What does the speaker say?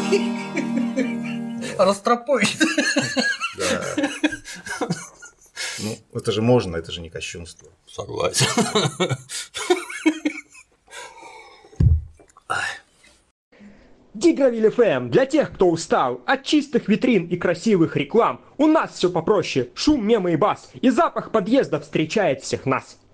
Растропой. Да. Ну, это же можно, это же не кощунство. Согласен. Дигравиль ФМ для тех, кто устал от чистых витрин и красивых реклам. У нас все попроще. Шум, мемы и бас. И запах подъезда встречает всех нас.